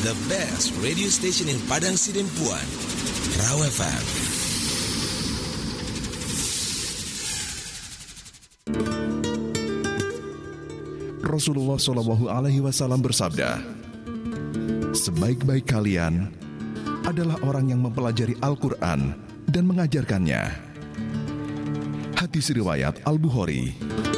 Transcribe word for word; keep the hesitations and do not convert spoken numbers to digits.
the best radio station in Padang Sidempuan, Raw F M. Rasulullah Shallallahu Alaihi Wasallam bersabda, sebaik-baik kalian adalah orang yang mempelajari Al-Quran dan mengajarkannya. Hadis riwayat Al-Bukhari.